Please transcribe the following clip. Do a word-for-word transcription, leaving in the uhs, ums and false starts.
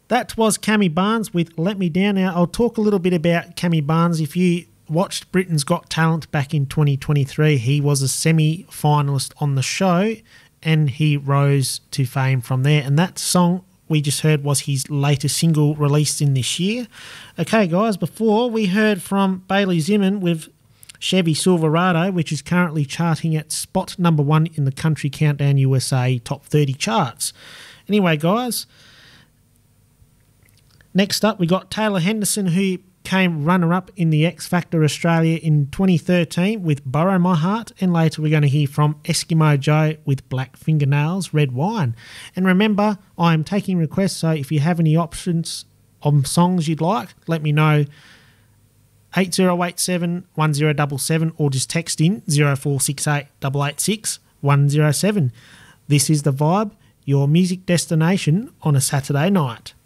That was Cammy Barnes with Let Me Down. Now, I'll talk a little bit about Cammy Barnes. If you watched Britain's Got Talent back in twenty twenty-three, he was a semi-finalist on the show and he rose to fame from there. And that song we just heard was his latest single released in this year. Okay, guys, before we heard from Bailey Zimmerman with Chevy Silverado, which is currently charting at spot number one in the Country Countdown U S A Top thirty charts. Anyway, guys, next up we got Taylor Henderson, who came runner-up in the X Factor Australia in twenty thirteen with Borrow My Heart, and later we're going to hear from Eskimo Joe with Black Fingernails, Red Wine. And remember, I am taking requests, so if you have any options on songs you'd like, let me know. eight zero eight seven, one zero seven seven or just text in zero four six eight, eight eight six, one zero seven. This is The Vibe, your music destination on a Saturday night.